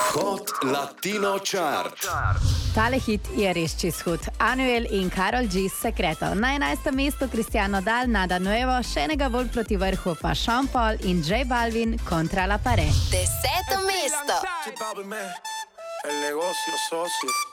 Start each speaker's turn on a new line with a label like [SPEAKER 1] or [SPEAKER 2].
[SPEAKER 1] Hot Latino Chart.
[SPEAKER 2] Tale hit je res čist hud. Anuel in Karol G s Secreto. Na 11. mestu Cristiano Dal, Nada Nuevo, še enega bolj proti vrhu pa Sean Paul in J Balvin Contra la Pared.
[SPEAKER 3] 10. mesto.
[SPEAKER 4] El negocio socio.